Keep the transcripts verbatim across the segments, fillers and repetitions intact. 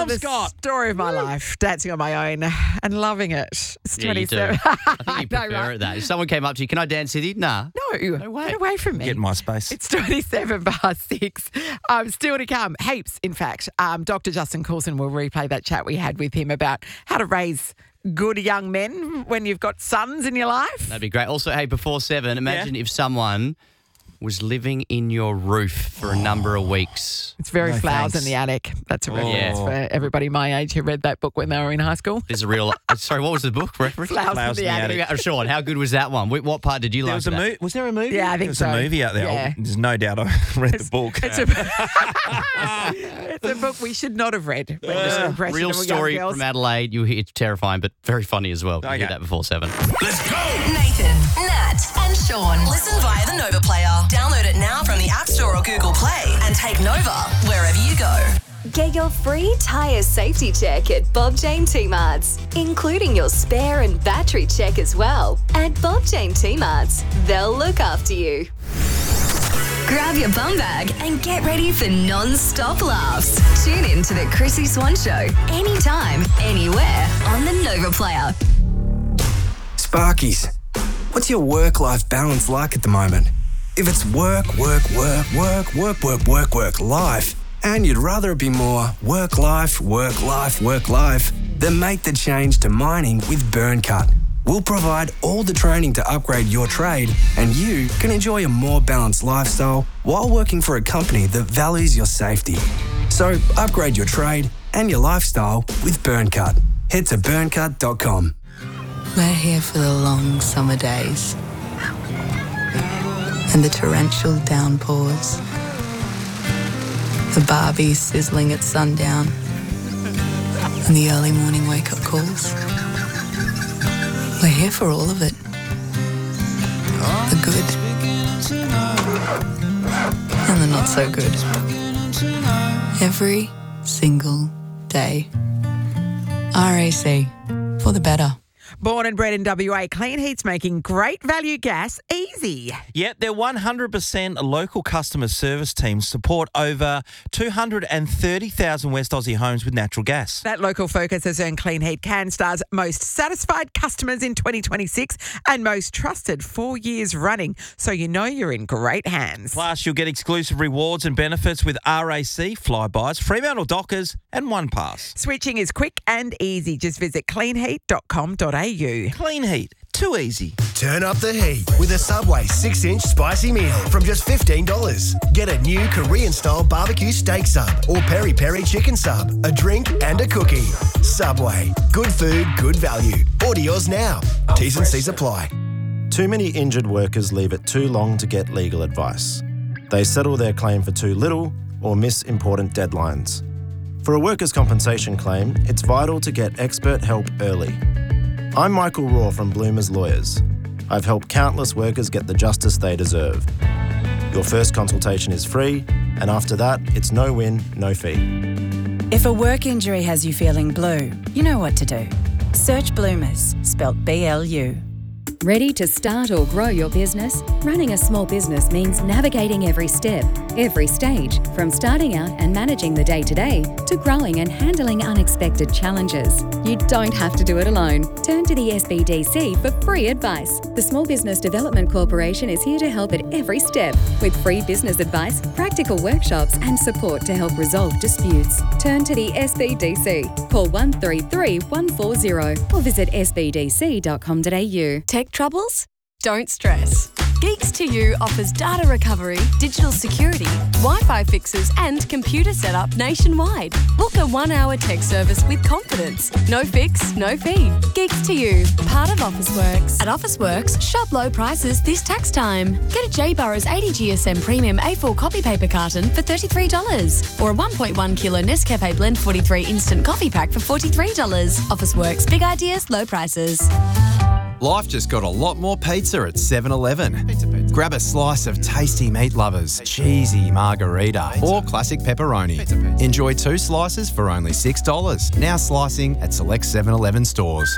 the Scott. story of my life, dancing on my own and loving it. It's Yeah, you do. twenty-seven. I think you I know, prefer right? it that. If someone came up to you, can I dance with you? Nah. No, No way. get away from me. Get in my space. It's twenty-seven past six. Um, still to come. Heaps, in fact. Um, Doctor Justin Coulson will replay that chat we had with him about how to raise good young men when you've got sons in your life. That'd be great. Also, hey, before seven, imagine if someone was living in your roof for a number of weeks. It's very No flowers thanks. in the attic. That's a reference Yeah. for everybody my age who read that book when they were in high school. There's a real... uh, sorry, what was the book reference? Flowers, Flowers in the in the attic. attic. Uh, Sean, how good was that one? Wh- What part did you There like? was a of that? mo- Was there a movie? Yeah, I think there was so. a movie out there. Yeah. Oh, there's no doubt I read the book. It's a, it's a book we should not have read. When Uh, we're impressionable Real young story girls. from Adelaide. You hear it's terrifying, but very funny as well. You Okay. hear that before seven. Let's go! Nathan, Nat, and Sean. Listen via the Nova Player. Download it now from the App Store or Google Play and take Nova wherever you go. Get your free tyre safety check at Bob Jane T-Marts, including your spare and battery check as well. At Bob Jane T-Marts, they'll look after you. Grab your bum bag and get ready for non-stop laughs. Tune in to the Chrissy Swan Show anytime, anywhere on the Nova Player. Sparkies, what's your work-life balance like at the moment? If it's work, work, work, work, work, work, work, work, life, and you'd rather it be more work, life, work, life, work, life, then make the change to mining with Burncut. We'll provide all the training to upgrade your trade, and you can enjoy a more balanced lifestyle while working for a company that values your safety. So upgrade your trade and your lifestyle with Burncut. Head to burncut dot com. We're here for the long summer days and the torrential downpours, the Barbie sizzling at sundown and the early morning wake-up calls. We're here for all of it. The good and the not so good. Every single day. R A C, for the better. Born and bred in W A, Clean Heat's making great value gas easy. Yet their one hundred percent local customer service team support over two hundred thirty thousand West Aussie homes with natural gas. That local focus has earned Clean Heat CanStar's most satisfied customers in twenty twenty-six and most trusted four years running, so you know you're in great hands. Plus, you'll get exclusive rewards and benefits with R A C, Flybys, Fremantle Dockers and OnePass. Switching is quick and easy. Just visit clean heat dot com dot a u. Clean Heat, too easy. Turn up the heat with a Subway six-inch spicy meal from just fifteen dollars. Get a new Korean-style barbecue steak sub or peri-peri chicken sub, a drink and a cookie. Subway. Good food, good value. Order yours now. T's and C's apply. Too many injured workers leave it too long to get legal advice. They settle their claim for too little or miss important deadlines. For a workers' compensation claim, it's vital to get expert help early. I'm Michael Raw from Bloomers Lawyers. I've helped countless workers get the justice they deserve. Your first consultation is free, and after that, it's no win, no fee. If a work injury has you feeling blue, you know what to do. Search Bloomers, spelt B L U. Ready to start or grow your business? Running a small business means navigating every step, every stage, from starting out and managing the day-to-day to growing and handling unexpected challenges. You don't have to do it alone. Turn to the S B D C for free advice. The Small Business Development Corporation is here to help at every step with free business advice, practical workshops and support to help resolve disputes. Turn to the S B D C. Call one three three, one four zero or visit s b d c dot com dot a u. Tech troubles? Don't stress. Geeks to You offers data recovery, digital security, Wi-Fi fixes and computer setup nationwide. Book a one-hour tech service with confidence. No fix, no fee. Geeks to You, part of Officeworks. At Officeworks, shop low prices this tax time. Get a J Burroughs eighty G S M Premium A four copy paper carton for thirty-three dollars or a one point one kilo Nescafe Blend forty-three instant coffee pack for forty-three dollars. Officeworks, big ideas, low prices. Life just got a lot more pizza at seven eleven. Pizza, pizza. Grab a slice of tasty meat lovers, cheesy margarita, pizza. Or classic pepperoni. Pizza, pizza. Enjoy two slices for only six dollars. Now slicing at select seven eleven stores.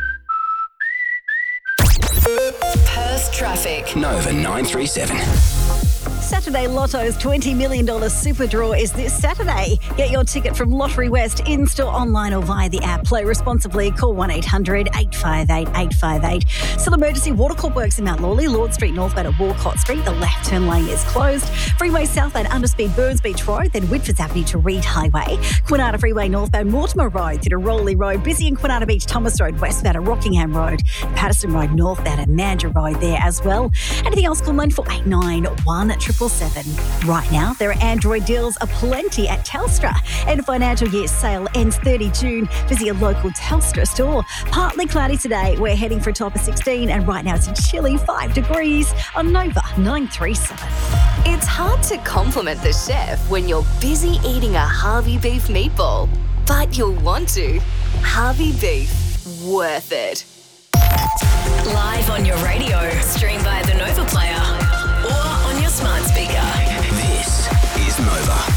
Perth traffic. Nova nine three seven. Saturday Lotto's twenty million dollars super draw is this Saturday. Get your ticket from Lottery West in-store, online or via the app. Play responsibly. Call one eight hundred eight five eight eight five eight. Still emergency water corp works in Mount Lawley, Lord Street northbound at Walcott Street. The left turn lane is closed. Freeway southbound Underspeed Burns Beach Road, then Whitfords Avenue to Reed Highway. Quinata Freeway northbound Mortimer Road through to Roley Road. Busy in Quinata Beach Thomas Road westbound at Rockingham Road. Patterson Road northbound at Mandurah Road there as well. Anything else, call nine four eight nine one seven seven seven. Right now, there are Android deals aplenty at Telstra. End of financial year sale ends thirtieth of June. Visit your local Telstra store. Partly cloudy today. We're heading for a top of sixteen, and right now it's a chilly five degrees on Nova nine three seven. It's hard to compliment the chef when you're busy eating a Harvey beef meatball, but you'll want to. Harvey beef, worth it. Live on your radio, stream by the Nova Player, or on your smart speaker. This is Nova.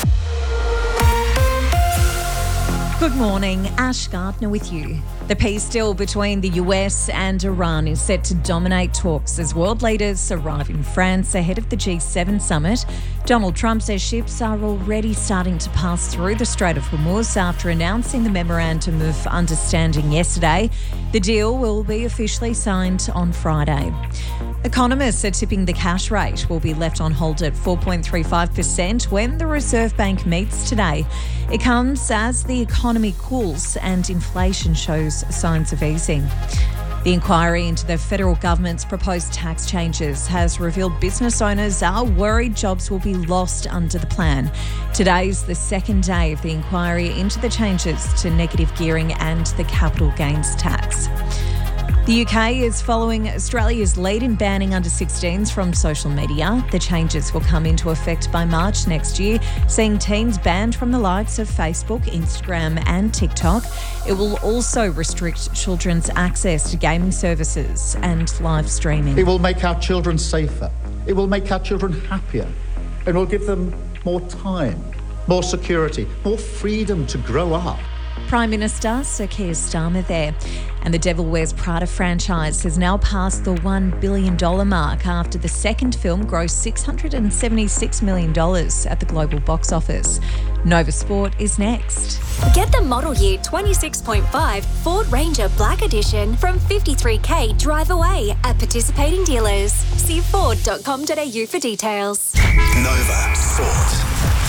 Good morning, Ash Gardner with you. The peace deal between the U S and Iran is set to dominate talks as world leaders arrive in France ahead of the G seven summit. Donald Trump says ships are already starting to pass through the Strait of Hormuz after announcing the memorandum of understanding yesterday. The deal will be officially signed on Friday. Economists are tipping the cash rate will be left on hold at four point three five percent when the Reserve Bank meets today. It comes as the economy cools and inflation shows signs of easing. The inquiry into the federal government's proposed tax changes has revealed business owners are worried jobs will be lost under the plan. Today's the second day of the inquiry into the changes to negative gearing and the capital gains tax. The U K is following Australia's lead in banning under sixteens from social media. The changes will come into effect by March next year, seeing teens banned from the likes of Facebook, Instagram and TikTok. It will also restrict children's access to gaming services and live streaming. It will make our children safer. It will make our children happier. And will give them more time, more security, more freedom to grow up. Prime Minister Sir Keir Starmer there. And the Devil Wears Prada franchise has now passed the one billion dollars mark after the second film grossed six hundred seventy-six million dollars at the global box office. Nova Sport is next. Get the model year twenty-six point five Ford Ranger Black Edition from fifty-three K drive away at participating dealers. See ford dot com dot a u for details. Nova Sport.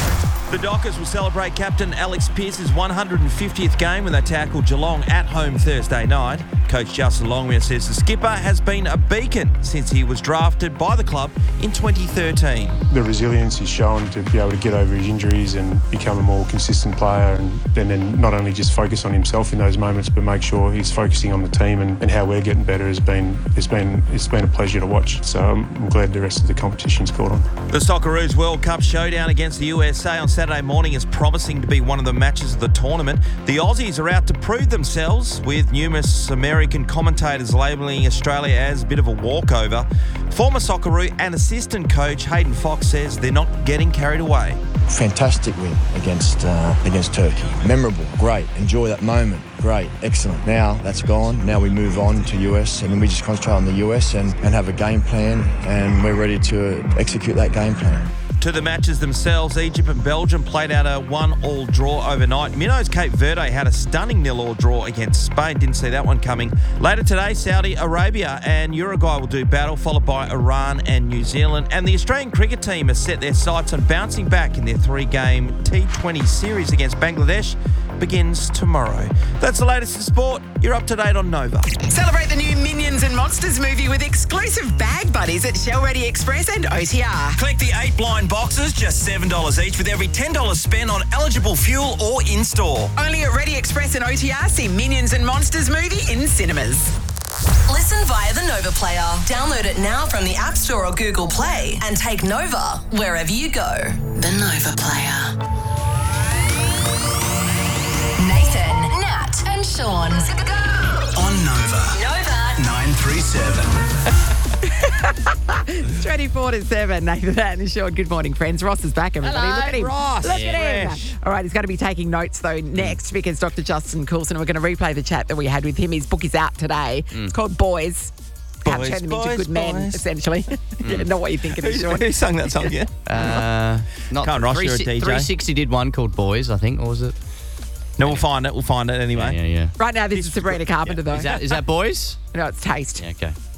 The Dockers will celebrate captain Alex Pearce's one hundred fiftieth game when they tackle Geelong at home Thursday night. Coach Justin Longmuir says the skipper has been a beacon since he was drafted by the club in twenty thirteen. The resilience he's shown to be able to get over his injuries and become a more consistent player, and, and then not only just focus on himself in those moments, but make sure he's focusing on the team and, and how we're getting better has been has been it's been a pleasure to watch. So I'm, I'm glad the rest of the competition's caught on. The Socceroos World Cup showdown against the U S A on Saturday morning is promising to be one of the matches of the tournament. The Aussies are out to prove themselves, with numerous American commentators labelling Australia as a bit of a walkover. Former Socceroo and assistant coach Hayden Fox says they're not getting carried away. Fantastic win against uh, against Turkey. Memorable, great, enjoy that moment, great, excellent. Now that's gone, now we move on to U S, and then we just concentrate on the U S and, and have a game plan, and we're ready to execute that game plan. To the matches themselves, Egypt and Belgium played out a one-all draw overnight. Minnows Cape Verde had a stunning nil-all draw against Spain. Didn't see that one coming. Later today, Saudi Arabia and Uruguay will do battle, followed by Iran and New Zealand. And the Australian cricket team has set their sights on bouncing back in their three-game T twenty series against Bangladesh. Begins tomorrow. That's the latest in sport. You're up to date on Nova. Celebrate the new Minions and Monsters movie with exclusive bag buddies at Shell Ready Express and O T R. Collect the eight blind boxes, just seven dollars each, with every ten dollars spent on eligible fuel or in-store. Only at Ready Express and O T R. See Minions and Monsters movie in cinemas. Listen via the Nova Player. Download it now from the App Store or Google Play and take Nova wherever you go. The Nova Player. Nathan, Nat and Sean. On Nova. Nova. nine three seven. twenty-four to seven. Nathan and Sean. Good morning, friends. Ross is back, everybody. Hello, Look at him. Ross. Look Yeah. at him. All right, he's going to be taking notes, though, next because Doctor Justin Coulson, we're going to replay the chat that we had with him. His book is out today. Mm. It's called Boys. have Boys, turned them boys, into good men, boys. essentially. Yeah, not what you're thinking of, Who, Sean. who sung that song, yeah? Uh, not Can't rush, you're a three- D J. three sixty did one called Boys, I think, or was it? No, we'll find it. We'll find it anyway. Yeah, yeah. Right now, this is Sabrina Carpenter, though. Is that is that Boys? No, it's Taste. Yeah, okay.